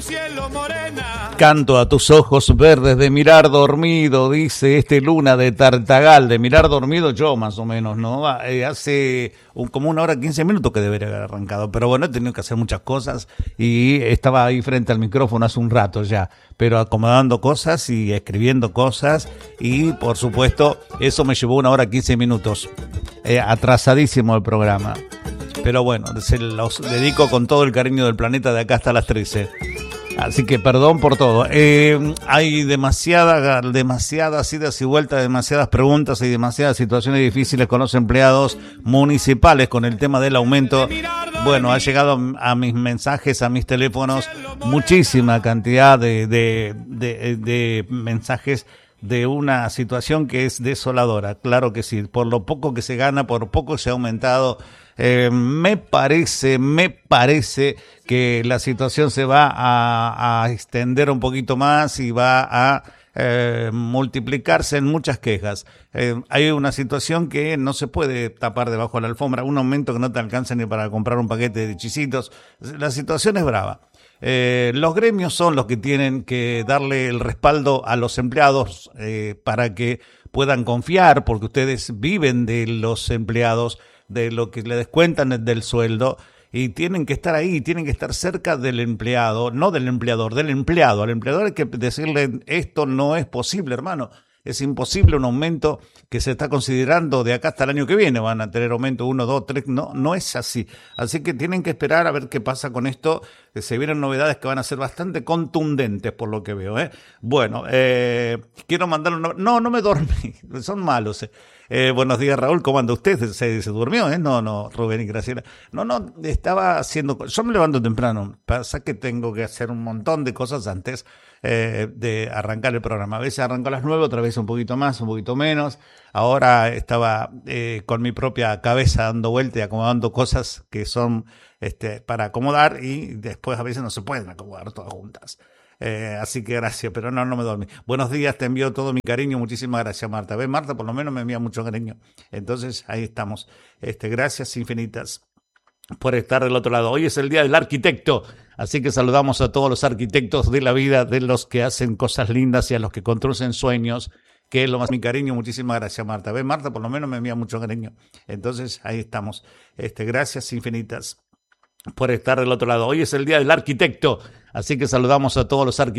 Cielo morena. Canto a tus ojos verdes de mirar dormido, dice Luna de Tartagal, de mirar dormido yo más o menos, ¿no? Hace como 1 hora 15 minutos que debería haber arrancado, pero bueno, he tenido que hacer muchas cosas y estaba ahí frente al micrófono hace un rato ya, pero acomodando cosas y escribiendo cosas y por supuesto eso me llevó 1 hora 15 minutos, atrasadísimo el programa. Pero bueno, se los dedico con todo el cariño del planeta de acá hasta las 13. Así que perdón por todo. Hay demasiadas idas y vueltas, demasiadas preguntas y demasiadas situaciones difíciles con los empleados municipales con el tema del aumento. Bueno, ha llegado a mis mensajes, a mis teléfonos, muchísima cantidad de mensajes de una situación que es desoladora. Claro que sí, por lo poco que se gana, por poco se ha aumentado. Me parece que la situación se va a extender un poquito más y va a multiplicarse en muchas quejas. Hay una situación que no se puede tapar debajo de la alfombra, un aumento que no te alcanza ni para comprar un paquete de chisitos. La situación es brava. Los gremios son los que tienen que darle el respaldo a los empleados para que puedan confiar, porque ustedes viven de los empleados, de lo que le descuentan del sueldo, y tienen que estar ahí, tienen que estar cerca del empleado, no del empleador, del empleado. Al empleador hay que decirle, esto no es posible, hermano. Es imposible un aumento que se está considerando de acá hasta el año que viene. Van a tener aumento 1, 2, 3. No es así. Así que tienen que esperar a ver qué pasa con esto. Se vienen novedades que van a ser bastante contundentes por lo que veo. Bueno, quiero mandarle No me dormí. Son malos. Buenos días, Raúl. ¿Cómo anda usted? ¿Se durmió? No, Rubén y Graciela. No, estaba haciendo... Yo me levanto temprano. Pasa que tengo que hacer un montón de cosas antes de arrancar el programa. A veces arranco a las 9, otra vez un poquito más, un poquito menos. Ahora estaba con mi propia cabeza dando vuelta y acomodando cosas que son para acomodar, y después a veces no se pueden acomodar todas juntas. Así que gracias, pero no me dormí. Buenos días, te envío todo mi cariño. Muchísimas gracias, Marta. ¿Ves, Marta? Por lo menos me envía mucho cariño. Entonces, ahí estamos. Gracias infinitas por estar del otro lado. Hoy es el Día del Arquitecto, así que saludamos a todos los arquitectos de la vida, de los que hacen cosas lindas y a los que construyen sueños, que es lo más mi cariño. Muchísimas gracias, Marta. ¿Ves, Marta? Por lo menos me envía mucho cariño. Entonces, ahí estamos. Gracias infinitas por estar del otro lado. Hoy es el Día del Arquitecto, así que saludamos a todos los arquitectos